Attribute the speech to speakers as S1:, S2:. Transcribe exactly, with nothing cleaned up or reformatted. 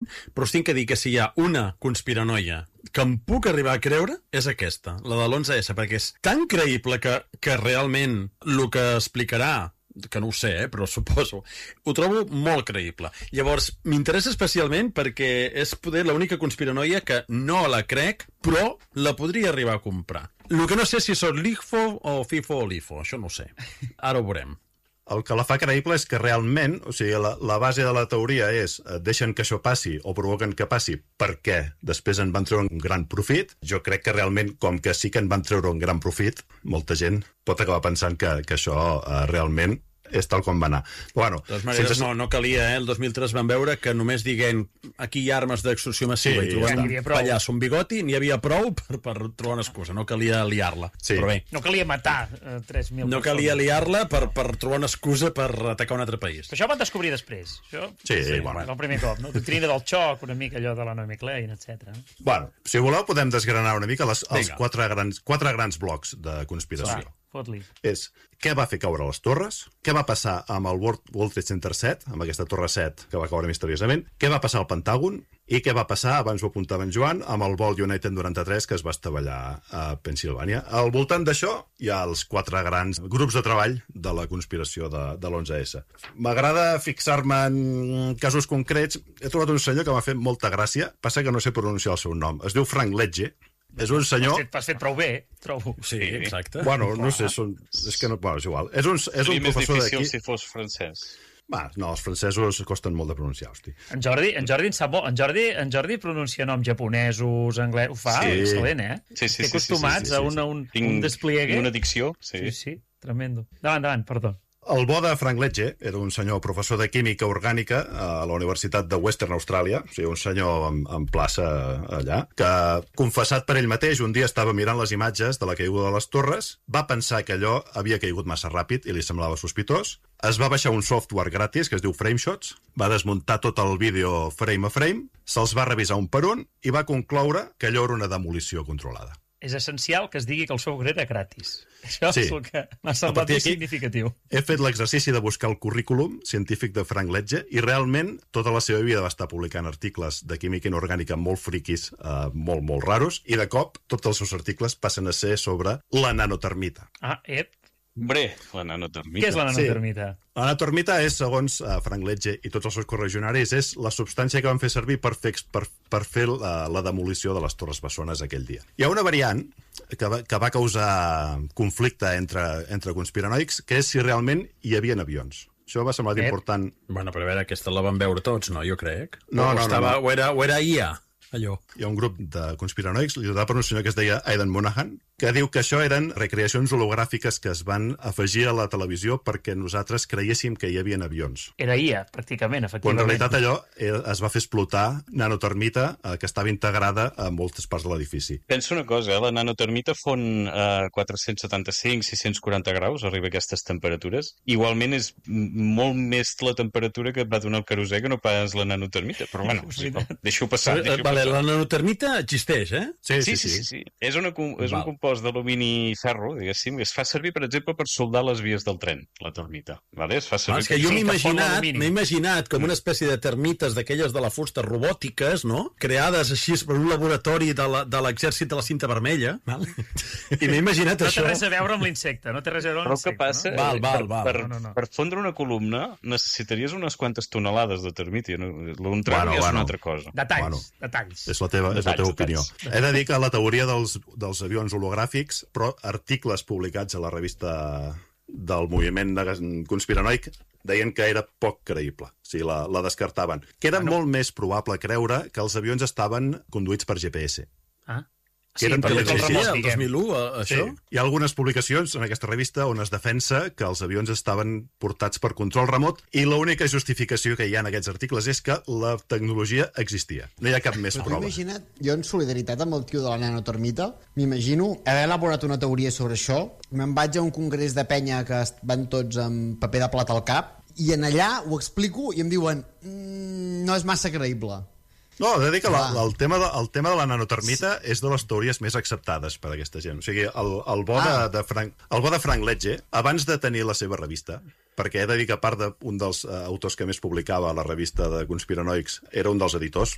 S1: però us tinc que dir que si hi ha una conspiranoia que em puc arribar a creure, és aquesta, la de l'onze esse, perquè és tan creïble que, que realment el que explicarà, que no ho sé, eh, però suposo, ho trobo molt creïble. Llavors, m'interessa especialment perquè és poder l'única conspiranoia que no la crec, però la podria arribar a comprar. El que no sé si són l'I F O o FIFO o l'I F O, això no ho sé. Ara ho veurem.
S2: El que la fa creïble és que realment, o sigui, la, la base de la teoria és eh, deixen que això passi o provoquen que passi perquè després en van treure un gran profit. Jo crec que realment, com que sí que en van treure un gran profit, molta gent pot acabar pensant que, que això eh, realment és tal com va anar. Bueno,
S1: de totes maneres,
S2: sense...
S1: no, no calia, eh? El dos mil tres van veure que només diguent aquí hi ha armes d'extorsió massiva
S2: Sí,
S1: i trobant
S3: ja
S1: un pallasso, un bigoti, n'hi havia prou per, per trobar una excusa, no calia liar-la.
S2: Sí.
S1: Però bé,
S3: No calia matar eh, tres mil
S1: no
S3: persones.
S1: calia liar-la per, per trobar una excusa per atacar un altre país.
S3: Però això ho van descobrir després. Això,
S2: Sí, sí, bueno.
S3: el primer cop, no? Doctrina del xoc, una mica allò de la Naomi Klein, etcètera.
S2: Bueno, si voleu podem desgranar una mica les, els
S1: Vinga.
S2: quatre grans, quatre grans blocs de conspiració.
S3: Va, fot-li.
S2: És què va fer caure les torres, què va passar amb el World, World Trade Center set, amb aquesta torre set que va caure misteriosament, què va passar al Pentàgon i què va passar, abans ho apuntava en Joan, amb el vol United noranta-tres que es va estavellar a Pensilvània. Al voltant d'això hi ha els quatre grans grups de treball de la conspiració de, de l'onze esse. M'agrada fixar-me en casos concrets. He trobat un senyor que m'ha fet molta gràcia, passa que no sé pronunciar el seu nom. Es diu Frank Ledger. És un senyor...
S3: Has fet, has fet prou bé, trobo.
S1: Sí, exacte.
S2: Bueno, no sé, són... és que no... Bueno, és igual. És un, és un
S4: Seria més
S2: professor
S4: difícil
S2: d'aquí...
S4: si fos francès.
S2: Va, no, els francesos costen molt de pronunciar, hosti.
S3: En Jordi, en Jordi en sap molt. En Jordi, en Jordi pronuncia noms japonesos, anglès... Ho fa
S2: Sí.
S3: excel·lent, eh?
S4: Sí, sí, sí,
S3: Estic acostumats
S4: sí, sí, sí, sí.
S3: a un, a un,
S4: Tinc
S3: un despliegue.
S4: una dicció, sí.
S3: Sí, sí, tremendo. Davant, davant, perdó.
S2: El bo de Frank Ledger era un senyor professor de química orgànica a la Universitat de Western Australia, o sigui, un senyor amb, amb plaça allà, que, confessat per ell mateix, un dia estava mirant les imatges de la caiguda de les torres, va pensar que allò havia caigut massa ràpid i li semblava sospitós, es va baixar un software gratis que es diu Frameshots, va desmuntar tot el vídeo frame a frame, se'ls va revisar un per un i va concloure que allò era una demolició controlada.
S3: És essencial que es digui que el software era gratis. Això
S2: Sí.
S3: és el que m'ha
S2: A
S3: semblat
S2: partir
S3: més
S2: d'aquí-
S3: significatiu.
S2: He fet l'exercici de buscar el currículum científic de Frank Ledger i realment tota la seva vida va estar publicant articles de química inorgànica molt friquis, eh, molt, molt raros, i de cop tots els seus articles passen a ser sobre la nanotermita.
S3: Ah, ep.
S4: Hombre, la nanotermita.
S3: Què és la nanotermita?
S2: La nanotermita és, segons uh, Frank Ledger i tots els seus correligionaris, és la substància que van fer servir per fer, per, per fer la, la demolició de les Torres Bessones aquell dia. Hi ha una variant que va, que va causar conflicte entre, entre conspiranoics, que és si realment hi havia avions. Això va semblar
S3: Ep.
S2: important.
S1: Bueno, però a veure, aquesta la van veure tots, no? Jo crec.
S2: No,
S1: o
S2: no, no,
S1: estava,
S2: no.
S1: O era, o era I A, allò.
S2: Hi ha un grup de conspiranoics liderat per un senyor que es deia Aidan Monahan, que diu que això eren recreacions hologràfiques que es van afegir a la televisió perquè nosaltres creiéssim que hi havia avions.
S3: Era I A, pràcticament,
S2: Però en
S3: efectivament.
S2: realitat allò eh, es va fer explotar nanotermita eh, que estava integrada a moltes parts de l'edifici.
S4: Pensa una cosa, eh? La nanotermita fon a quatre-cents setanta-cinc a sis-cents quaranta graus, arriba a aquestes temperatures. Igualment és m- molt més la temperatura que et va donar el querosè que no pas la nanotermita. Però bueno, sí, deixo passar.
S1: Eh,
S4: Deixo
S1: vale,
S4: passar.
S1: la nanotermita existeix, eh?
S2: Sí,
S4: Sí, sí, sí, sí. És, una, com- és un
S1: Val.
S4: compost d'alumini i ferro, diguéssim, que es fa servir, per exemple, per soldar les vies del tren, la termita. Vale? Es fa
S1: Ah,
S4: servir...
S1: és que
S4: per
S1: jo
S4: això.
S1: m'he
S3: que fon
S1: imaginat,
S3: l'alumini.
S1: m'he imaginat com una espècie de termites d'aquelles de la fusta robòtiques, no? Creades així per un laboratori de la- de l'exèrcit de la cinta vermella. Val? I m'he imaginat
S3: No té
S1: això.
S3: res a veure amb l'insecte, no té res a veure amb
S4: Però el que
S3: l'insecte,
S4: passa,
S3: no?
S1: Val,
S4: eh,
S1: val,
S4: per,
S1: val.
S4: per,
S3: No, no, no.
S4: per fondre una columna necessitaries unes quantes tonelades de termita. No? Un tram
S2: Bueno,
S4: ja és
S2: bueno.
S4: una altra cosa.
S3: Detalls,
S2: Bueno.
S3: detalls.
S2: És la teva, és la teva
S4: Detalls,
S2: opinió.
S4: detalls.
S2: He de dir que la teoria dels, dels avions hologràfics, però articles publicats a la revista del moviment de conspiranoic deien que era poc creïble. O sigui, la, la descartaven. Que era molt més probable creure que els avions estaven conduïts per G P S.
S3: Ah.
S2: Que
S3: Sí,
S2: eren
S3: per
S1: Perquè
S2: televisió.
S3: control
S1: existia
S3: remot,
S1: el dos
S3: diguem.
S1: mil u, eh, això?
S2: Sí. Hi ha algunes publicacions en aquesta revista on es defensa que els avions estaven portats per control remot i l'única justificació que hi ha en aquests articles és que la tecnologia existia. No hi ha cap més
S5: Però t'ho
S2: prova.
S5: imagina't, jo en solidaritat amb el tio de la nanotermita, m'imagino haver elaborat una teoria sobre això, me'n vaig a un congrés de penya que est- van tots amb paper de plata al cap, i en allà ho explico i em diuen mmm, no és massa creïble.
S2: No, he de dir que la,
S5: Clar.
S2: el, tema de, el tema de la nanotermita és de les teories més acceptades per aquesta gent. O sigui, el, el, bo,
S5: Ah.
S2: de, de Frank, el bo de Frank Ledger, abans de tenir la seva revista, perquè he de dir que a part d'un dels uh, autors que més publicava a la revista de conspiranoics, era un dels editors,